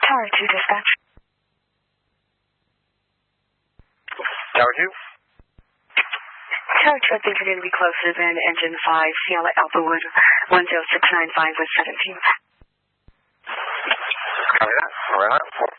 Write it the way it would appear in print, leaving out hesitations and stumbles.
Tower 2 dispatch. Tower 2? Tower 2, I think you're going to be closer than engine 5, Sierra Alphawood 10695 with 17. Copy that. All right.